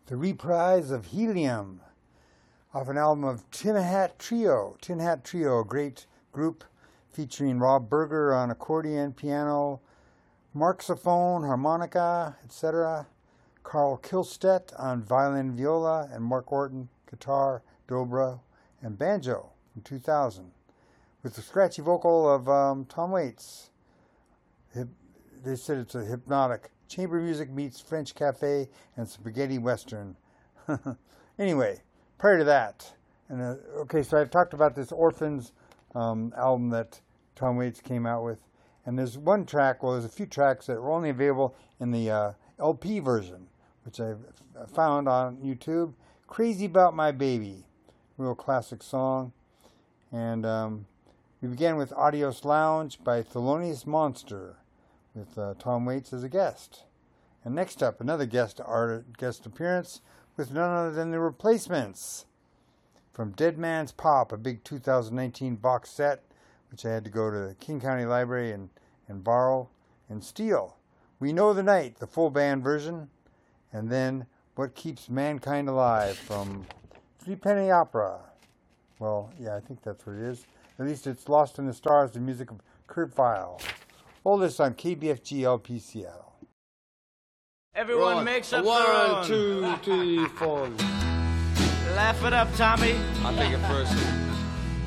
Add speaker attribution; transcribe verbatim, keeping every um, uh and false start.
Speaker 1: The Reprise of Helium, off an album of Tin Hat Trio. Tin Hat Trio, a great group featuring Rob Berger on accordion, piano, marxophone, harmonica, et cetera. Carl Kilstedt on violin, viola, and Mark Orton, guitar, dobro, and banjo from two thousand. With the scratchy vocal of um, Tom Waits. Hip, they said it's a hypnotic. Chamber music meets French cafe and spaghetti western. Anyway, prior to that, and uh, okay, so I've talked about this Orphans um, album that Tom Waits came out with, and there's one track, well, there's a few tracks that were only available in the uh, L P version, which I found on YouTube. Crazy About My Baby, real classic song, and um, we began with Adios Lounge by Thelonious Monster, with uh, Tom Waits as a guest. And next up, another guest art, guest appearance with none other than the Replacements from Dead Man's Pop, a big two thousand nineteen box set, which I had to go to the King County Library and, and borrow and steal. We Know the Night, the full band version, and then What Keeps Mankind Alive from Three Penny Opera. Well, yeah, I think that's what it is. At least it's Lost in the Stars, the music of Kurt Weill. All this on K B F G L P Seattle.
Speaker 2: Everyone
Speaker 3: Right.
Speaker 2: makes up
Speaker 3: One,
Speaker 2: their own.
Speaker 3: two, three, four.
Speaker 2: Laugh it up, Tommy.
Speaker 3: I think it first.